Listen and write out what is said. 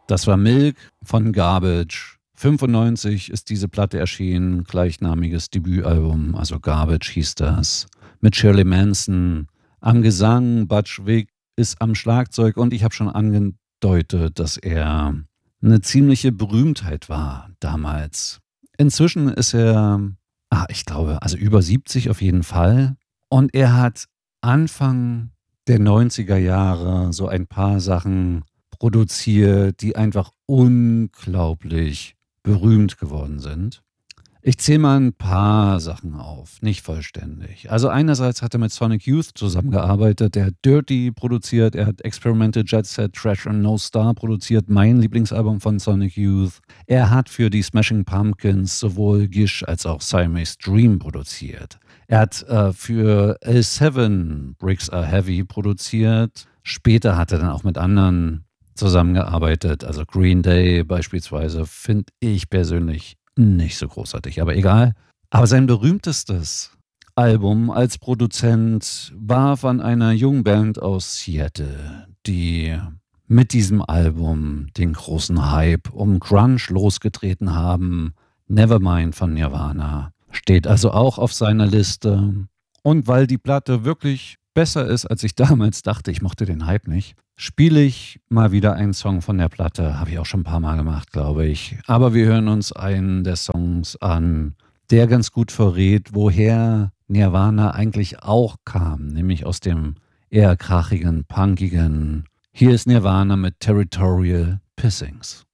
Das war Milk von Garbage. 95 ist diese Platte erschienen, gleichnamiges Debütalbum, also Garbage hieß das, mit Shirley Manson am Gesang. Butch Vig ist am Schlagzeug und ich habe schon angedeutet, dass er eine ziemliche Berühmtheit war damals. Inzwischen ist er, ich glaube, also über 70 auf jeden Fall. Und er hat Anfang der 90er Jahre so ein paar Sachen produziert, die einfach unglaublich berühmt geworden sind. Ich zähle mal ein paar Sachen auf, nicht vollständig. Also einerseits hat er mit Sonic Youth zusammengearbeitet, der hat Dirty produziert, er hat Experimental Jet Set, Trash and No Star produziert, mein Lieblingsalbum von Sonic Youth. Er hat für die Smashing Pumpkins sowohl Gish als auch Siamese Dream produziert. Er hat für L7 Bricks Are Heavy produziert. Später hat er dann auch mit anderen zusammengearbeitet, also Green Day beispielsweise, finde ich persönlich nicht so großartig, aber egal. Aber sein berühmtestes Album als Produzent war von einer jungen Band aus Seattle, die mit diesem Album den großen Hype um Grunge losgetreten haben. Nevermind von Nirvana steht also auch auf seiner Liste. Und weil die Platte wirklich besser ist, als ich damals dachte, ich mochte den Hype nicht, spiele ich mal wieder einen Song von der Platte. Habe ich auch schon ein paar Mal gemacht, glaube ich. Aber wir hören uns einen der Songs an, der ganz gut verrät, woher Nirvana eigentlich auch kam, nämlich aus dem eher krachigen, punkigen. Hier ist Nirvana mit Territorial Pissings.